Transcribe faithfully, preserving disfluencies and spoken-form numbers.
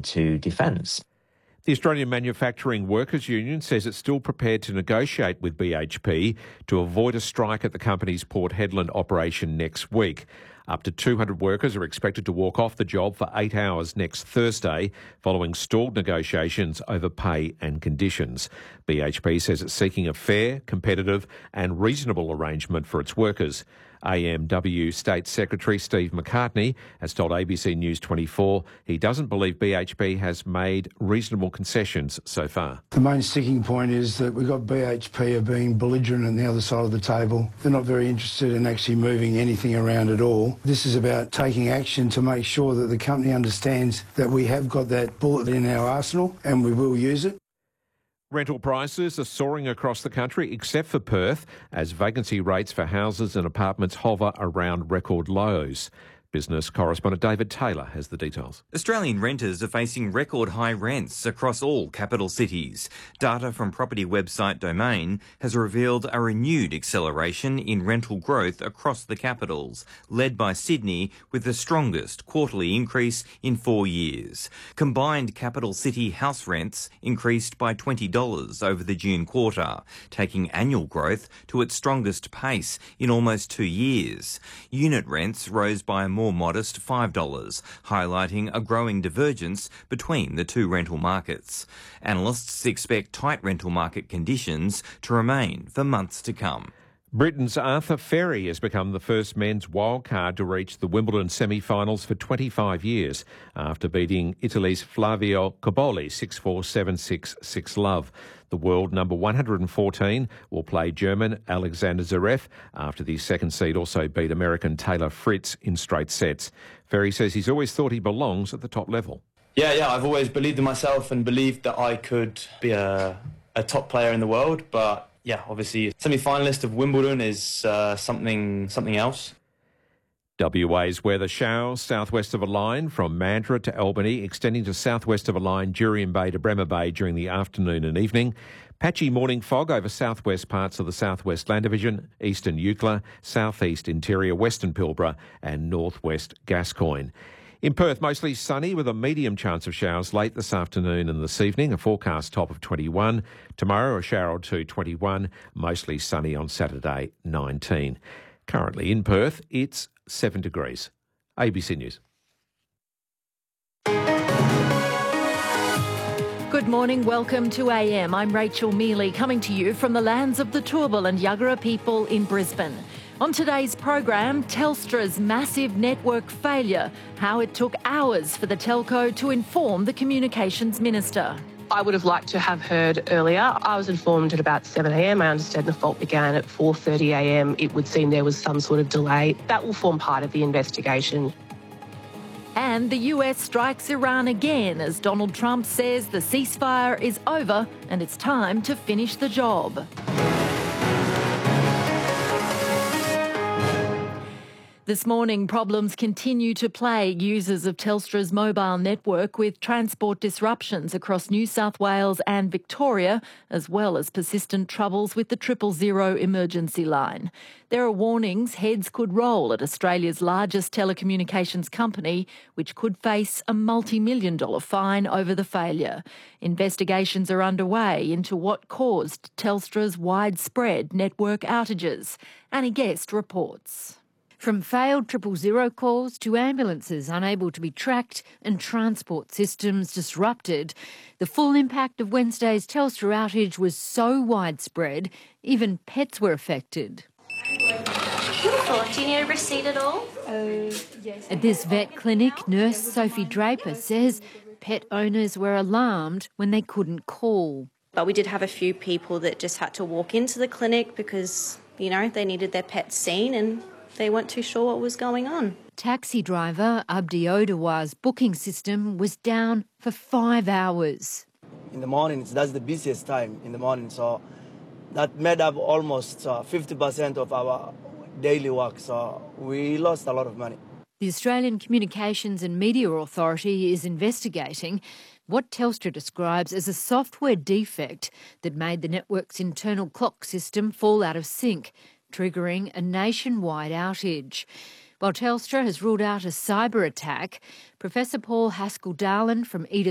to defence. The Australian Manufacturing Workers Union says it's still prepared to negotiate with B H P to avoid a strike at the company's Port Hedland operation next week. Up to two hundred workers are expected to walk off the job for eight hours next Thursday, following stalled negotiations over pay and conditions. B H P says it's seeking a fair, competitive and reasonable arrangement for its workers. A M W State Secretary Steve McCartney has told A B C News twenty-four he doesn't believe B H P has made reasonable concessions so far. The main sticking point is that we've got B H P are being belligerent on the other side of the table. They're not very interested in actually moving anything around at all. This is about taking action to make sure that the company understands that we have got that bullet in our arsenal and we will use it. Rental prices are soaring across the country, except for Perth, as vacancy rates for houses and apartments hover around record lows. Business correspondent David Taylor has the details. Australian renters are facing record high rents across all capital cities. Data from property website Domain has revealed a renewed acceleration in rental growth across the capitals, led by Sydney with the strongest quarterly increase in four years. Combined capital city house rents increased by twenty dollars over the June quarter, taking annual growth to its strongest pace in almost two years. Unit rents rose by a more modest five dollars, highlighting a growing divergence between the two rental markets. Analysts expect tight rental market conditions to remain for months to come. Britain's Arthur Ferry has become the first men's wildcard to reach the Wimbledon semi-finals for twenty-five years after beating Italy's Flavio Cobolli six four, seven six, six love. The world number one hundred fourteen will play German Alexander Zverev after the second seed also beat American Taylor Fritz in straight sets. Ferry says he's always thought he belongs at the top level. Yeah, yeah, I've always believed in myself and believed that I could be a, a top player in the world, but yeah, obviously, semi-finalist of Wimbledon is uh, something something else. W A's weather: showers southwest of a line from Mandurah to Albany, extending to southwest of a line Jurien Bay to Bremer Bay during the afternoon and evening. Patchy morning fog over southwest parts of the southwest Land Division, eastern Eucla, southeast interior western Pilbara and northwest Gascoyne. In Perth, mostly sunny with a medium chance of showers late this afternoon and this evening, a forecast top of twenty-one. Tomorrow, a shower or two, twenty-one. Mostly sunny on Saturday, nineteen. Currently in Perth, it's seven degrees. A B C News. Good morning, welcome to A M. I'm Rachel Mealy, coming to you from the lands of the Turrbal and Yuggera people in Brisbane. On today's program, Telstra's massive network failure, how it took hours for the telco to inform the communications minister. I would have liked to have heard earlier. I was informed at about seven a m. I understand the fault began at four thirty a m. It would seem there was some sort of delay. That will form part of the investigation. And the U S strikes Iran again as Donald Trump says the ceasefire is over and it's time to finish the job. This morning, problems continue to plague users of Telstra's mobile network with transport disruptions across New South Wales and Victoria, as well as persistent troubles with the triple zero emergency line. There are warnings heads could roll at Australia's largest telecommunications company, which could face a multi-million dollar fine over the failure. Investigations are underway into what caused Telstra's widespread network outages. Annie Guest reports. From failed triple zero calls to ambulances unable to be tracked and transport systems disrupted, the full impact of Wednesday's Telstra outage was so widespread, even pets were affected. Beautiful. Do you need a receipt at all? Uh, yes. At this vet clinic, nurse Sophie Draper says pet owners were alarmed when they couldn't call. But we did have a few people that just had to walk into the clinic because, you know, they needed their pets seen and they weren't too sure what was going on. Taxi driver Abdi Odawar's booking system was down for five hours. In the mornings, that's the busiest time in the morning, so that made up almost uh, fifty percent of our daily work, so we lost a lot of money. The Australian Communications and Media Authority is investigating what Telstra describes as a software defect that made the network's internal clock system fall out of sync, triggering a nationwide outage. While Telstra has ruled out a cyber attack, Professor Paul Haskell-Darlan from Edith